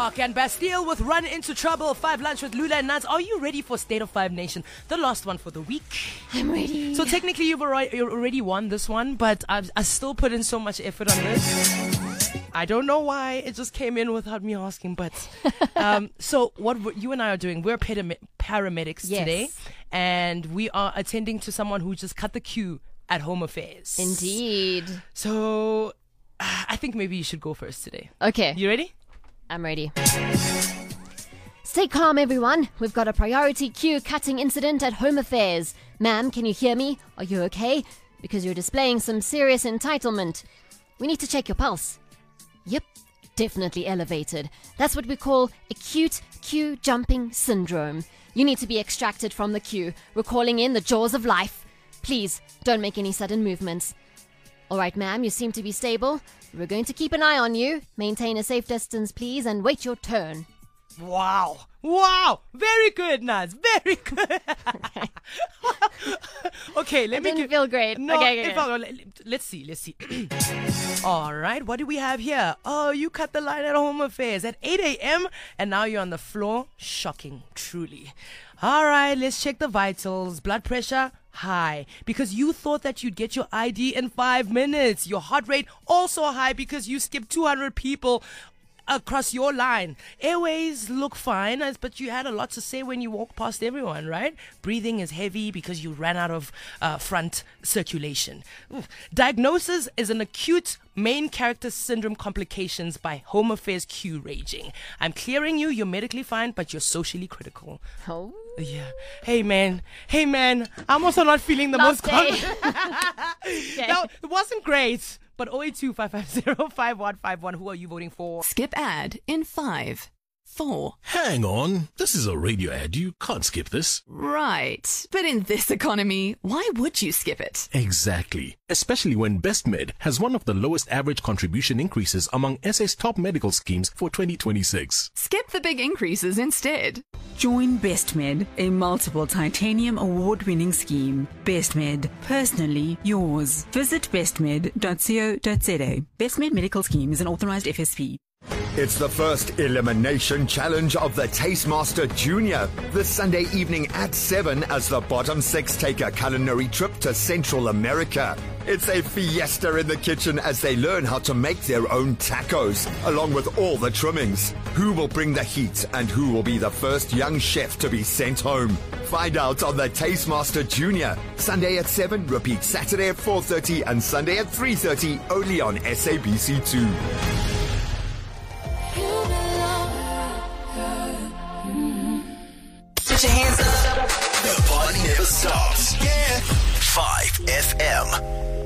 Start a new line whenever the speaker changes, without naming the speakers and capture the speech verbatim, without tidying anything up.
Park and Bastille with Run Into Trouble. Five Lunch with Lula and Naz. Are you ready for State of Five Nation? The last one for the week.
I'm ready.
So technically you've already, you already won this one, but I've I still put in so much effort on this. I don't know why. It just came in without me asking. But um, so what we're- you and I are doing, we're param- paramedics
Yes.
today. And we are attending to someone who just cut the queue at Home Affairs.
Indeed.
So uh, I think maybe you should go first today.
Okay,
You ready?
I'm ready. Stay calm, everyone. We've got a priority queue cutting incident at Home Affairs. Ma'am, can you hear me? Are you okay? Because you're displaying some serious entitlement. We need to check your pulse. Yep, definitely elevated. That's what we call acute queue jumping syndrome. You need to be extracted from the queue. We're calling in the jaws of life. Please, don't make any sudden movements. All right, ma'am, you seem to be stable. We're going to keep an eye on you. Maintain a safe distance, please, and wait your turn.
Wow. Wow. Very good, Naz. Very good. Okay, let
It
me
didn't
give-
feel great.
No,
Okay, okay,
it felt- let's see. Let's see. All right. What do we have here? Oh, you cut the line at Home Affairs at eight a.m. and now you're on the floor. Shocking, truly. All right. Let's check the vitals. Blood pressure high because you thought that you'd get your I D in five minutes. Your heart rate also high because you skipped two hundred people across your line. Airways look fine, as- but you had a lot to say when you walked past everyone, right? Breathing is heavy because you ran out of uh, front circulation. Oof. Diagnosis is an acute main character syndrome complications by Home Affairs queue raging. I'm clearing you. You're medically fine, but you're socially critical.
Oh,
Yeah. Hey, man. Hey, man. I'm also not feeling the
last
most
day.
confident.
Okay.
No, it wasn't great. But oh eight two, five five zero, five one five one, who are you voting for?
Skip ad in five, four.
Hang on. This is a radio ad. You can't skip this.
Right. But in this economy, why would you skip it?
Exactly. Especially when BestMed has one of the lowest average contribution increases among S A's top medical schemes for twenty twenty-six.
Skip the big increases instead.
Join BestMed, a multiple titanium award-winning scheme. BestMed, personally yours. Visit bestmed dot co dot za. BestMed Medical Scheme is an authorized F S P.
It's the first elimination challenge of the Tastemaster Junior. This Sunday evening at seven as the bottom six take a culinary trip to Central America. It's a fiesta in the kitchen as they learn how to make their own tacos, along with all the trimmings. Who will bring the heat and who will be the first young chef to be sent home? Find out on the Tastemaster Junior. Sunday at seven, repeat Saturday at four thirty and Sunday at three thirty, only on S A B C two.
Put your hands up. The party never stops. Yeah. five F M.